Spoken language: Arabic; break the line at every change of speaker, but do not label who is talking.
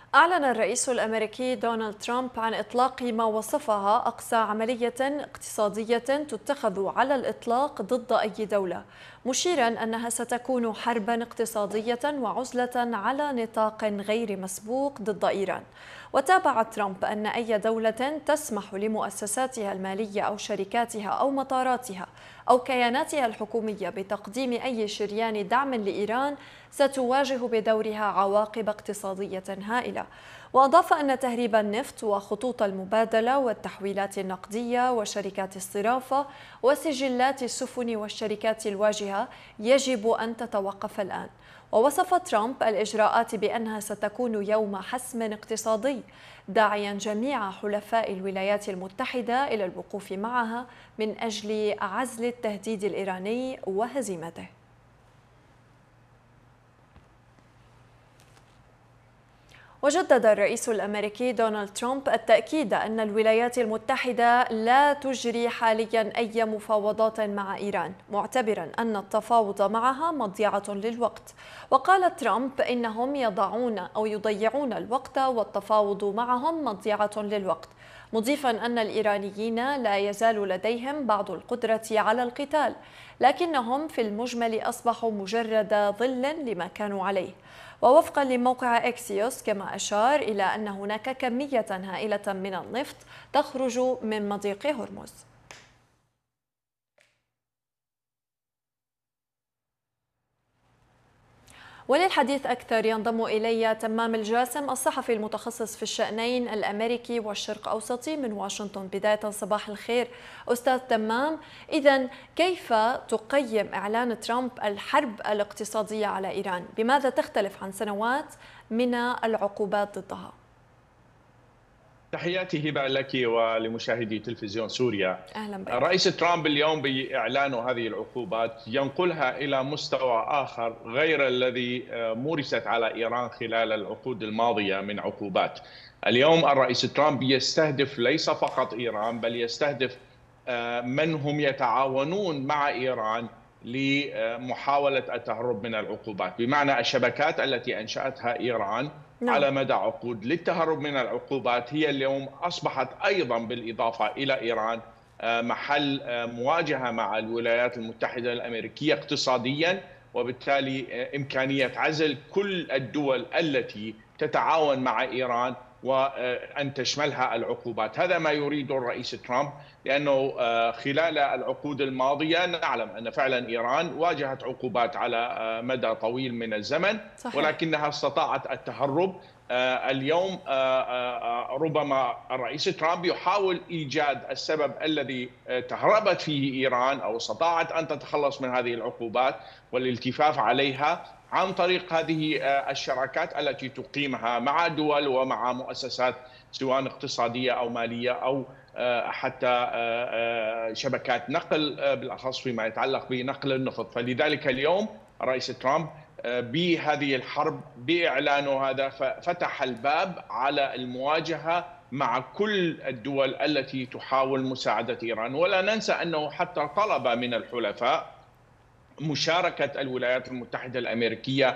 أعلن الرئيس الأمريكي دونالد ترامب عن إطلاق ما وصفها أقصى عملية اقتصادية تتخذ على الإطلاق ضد أي دولة، مشيرا أنها ستكون حربا اقتصادية وعزلة على نطاق غير مسبوق ضد إيران. وتابع ترامب أن أي دولة تسمح لمؤسساتها المالية أو شركاتها أو مطاراتها أو كياناتها الحكومية بتقديم أي شريان دعم لإيران ستواجه بدورها عواقب اقتصادية هائلة. وأضاف أن تهريب النفط وخطوط المبادلة والتحويلات النقدية وشركات الصرافة وسجلات السفن والشركات الواجهة يجب أن تتوقف الآن. ووصف ترامب الإجراءات بأنها ستكون يوم حسم اقتصادي، داعيا جميع حلفاء الولايات المتحدة إلى الوقوف معها من أجل عزل التهديد الإيراني وهزيمته. وجدد الرئيس الأمريكي دونالد ترامب التأكيد أن الولايات المتحدة لا تجري حاليا أي مفاوضات مع إيران، معتبرا أن التفاوض معها مضيعة للوقت. وقال ترامب إنهم يضيعون الوقت والتفاوض معهم مضيعة للوقت، مضيفا أن الإيرانيين لا يزال لديهم بعض القدرة على القتال، لكنهم في المجمل أصبحوا مجرد ظل لما كانوا عليه. ووفقا لموقع إكسيوس، كما أشار إلى أن هناك كمية هائلة من النفط تخرج من مضيق هرمز. وللحديث أكثر ينضم إلي تمام الجاسم، الصحفي المتخصص في الشأنين الأمريكي والشرق أوسطي من واشنطن. بداية صباح الخير أستاذ تمام، إذن كيف تقيم إعلان ترامب الحرب الاقتصادية على إيران؟ بماذا تختلف عن سنوات من العقوبات ضدها؟
تحياتي هبة لك ولمشاهدي تلفزيون سوريا.
أهلا بك.
الرئيس ترامب اليوم بإعلانه هذه العقوبات ينقلها إلى مستوى آخر غير الذي مورست على إيران خلال العقود الماضية من عقوبات. اليوم الرئيس ترامب يستهدف ليس فقط إيران، بل يستهدف من هم يتعاونون مع إيران لمحاولة التهرب من العقوبات، بمعنى الشبكات التي أنشأتها إيران
نعم.
على مدى عقود للتهرب من العقوبات هي اليوم أصبحت أيضا بالإضافة إلى إيران محل مواجهة مع الولايات المتحدة الأمريكية اقتصاديا، وبالتالي إمكانية عزل كل الدول التي تتعاون مع إيران وأن تشملها العقوبات. هذا ما يريد الرئيس ترامب، لأنه خلال العقود الماضية نعلم أن فعلا إيران واجهت عقوبات على مدى طويل من الزمن،
صحيح.
ولكنها استطاعت التهرب. اليوم ربما الرئيس ترامب يحاول إيجاد السبب الذي تهربت فيه إيران أو استطاعت أن تتخلص من هذه العقوبات والالتفاف عليها عن طريق هذه الشراكات التي تقيمها مع دول ومع مؤسسات سواء اقتصادية أو مالية أو حتى شبكات نقل، بالأخص فيما يتعلق بنقل النفط. فلذلك اليوم الرئيس ترامب بهذه الحرب بإعلانه هذا فتح الباب على المواجهة مع كل الدول التي تحاول مساعدة إيران. ولا ننسى أنه حتى طلب من الحلفاء مشاركة الولايات المتحدة الأمريكية